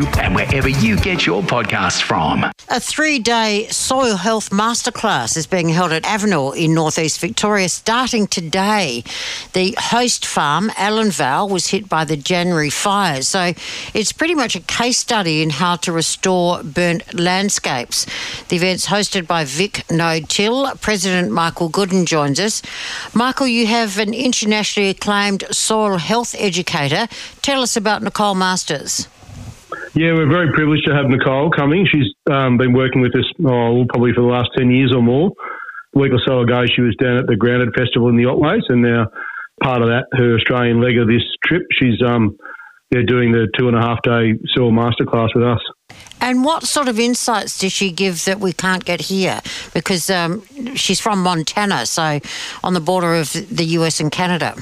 YouTube and wherever you get your podcasts from. A 3-day soil health masterclass is being held at Avenel in northeast Victoria starting today. The host farm, Allenvale, was hit by the January fires, so it's pretty much a case study in how to restore burnt landscapes. The event's hosted by Vic No-Till. President Michael Gooden joins us. Michael, you have an internationally acclaimed soil health educator. Tell us about Nicole Masters. Yeah, we're very privileged to have Nicole coming. She's been working with us probably for the last 10 years or more. A week or so ago, she was down at the Grounded Festival in the Otways, and now part of that, her Australian leg of this trip, she's doing the 2.5-day soil masterclass with us. And what sort of insights does she give that we can't get here? Because she's from Montana, so on the border of the US and Canada.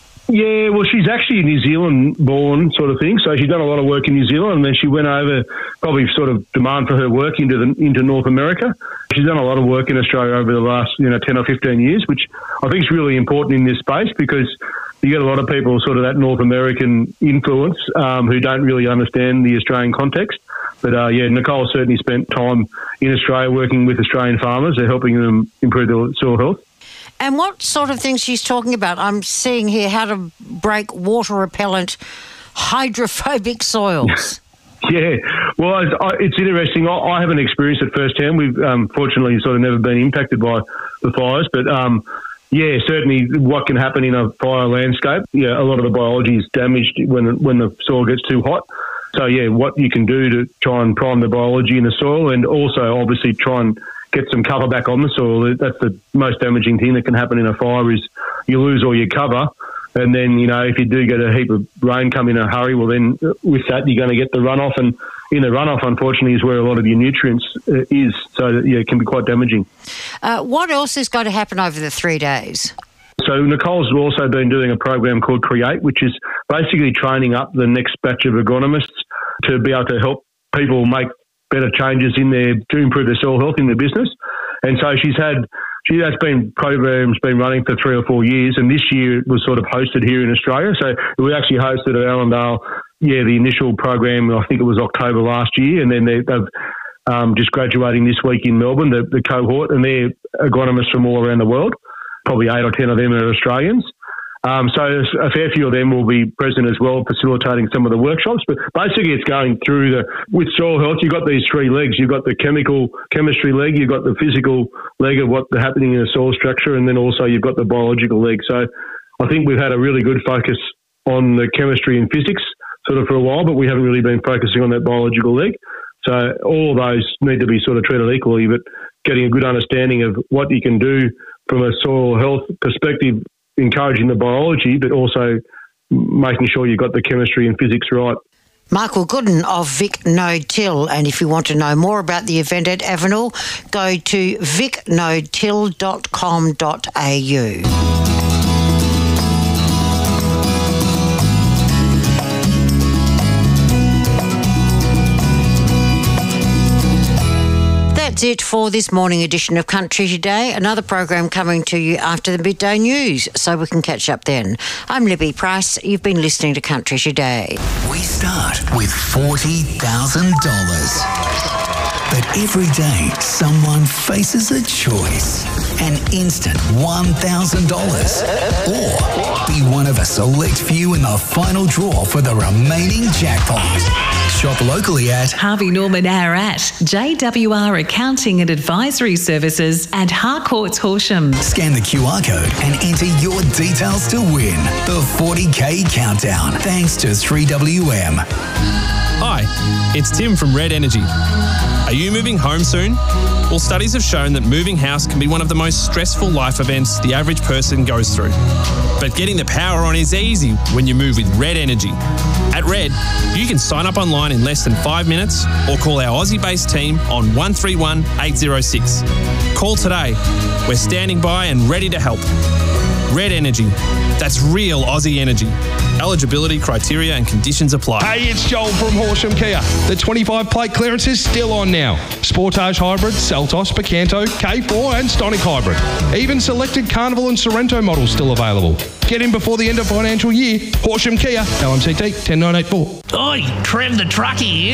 Yeah, well, she's actually New Zealand-born sort of thing, so she's done a lot of work in New Zealand, and then she went over, probably sort of demand for her work into North America. She's done a lot of work in Australia over the last 10 or 15 years, which I think is really important in this space because you get a lot of people sort of that North American influence who don't really understand the Australian context. But, Nicole certainly spent time in Australia working with Australian farmers, helping them improve their soil health. And what sort of things she's talking about? I'm seeing here how to break water-repellent hydrophobic soils. Yeah, well, it's interesting. I haven't experienced it firsthand. We've fortunately sort of never been impacted by the fires, but certainly what can happen in a fire landscape. Yeah, a lot of the biology is damaged when the soil gets too hot. So, what you can do to try and prime the biology in the soil and also obviously try and get some cover back on the soil. That's the most damaging thing that can happen in a fire is you lose all your cover. And then, if you do get a heap of rain come in a hurry, well, then with that, you're going to get the runoff. And in the runoff, unfortunately, is where a lot of your nutrients is. So, it can be quite damaging. What else is going to happen over the 3 days? So Nicole's also been doing a program called Create, which is basically training up the next batch of agronomists to be able to help people make better changes to improve their soil health in their business. And so programs been running for 3 or 4 years, and this year it was sort of hosted here in Australia. So we actually hosted at Allendale, the initial program, I think it was October last year, and then they've just graduating this week in Melbourne, the cohort, and they're agronomists from all around the world. Probably 8 or 10 of them are Australians. So a fair few of them will be present as well, facilitating some of the workshops. But basically it's going through with soil health, you've got these 3 legs. You've got the chemistry leg, you've got the physical leg of what's happening in the soil structure, and then also you've got the biological leg. So I think we've had a really good focus on the chemistry and physics sort of for a while, but we haven't really been focusing on that biological leg. So all of those need to be sort of treated equally, but getting a good understanding of what you can do from a soil health perspective, encouraging the biology, but also making sure you've got the chemistry and physics right. Michael Gooden of Vic No-Till, and if you want to know more about the event at Avenel, go to vicnotill.com.au. That's it for this morning edition of Country Today. Another program coming to you after the midday news, so we can catch up then. I'm Libby Price. You've been listening to Country Today. We start with $40,000. But every day, someone faces a choice. An instant $1,000. Or be one of a select few in the final draw for the remaining jackpot. Shop locally at Harvey Norman Ararat, JWR Accounting and Advisory Services, and Harcourts Horsham. Scan the QR code and enter your details to win the 40K Countdown, thanks to 3WM. Hi, it's Tim from Red Energy. Are you moving home soon? Well, studies have shown that moving house can be one of the most stressful life events the average person goes through. But getting the power on is easy when you move with Red Energy. At Red, you can sign up online in less than 5 minutes or call our Aussie-based team on 131 806. Call today. We're standing by and ready to help. Red Energy. That's real Aussie energy. Eligibility, criteria and conditions apply. Hey, it's Joel from Horsham Kia. The 25 plate clearance is still on now. Sportage Hybrid, Seltos, Picanto, K4 and Stonic Hybrid. Even selected Carnival and Sorrento models still available. Get in before the end of financial year. Horsham Kia, LMCT 10984. Oi, Trev the truckie here.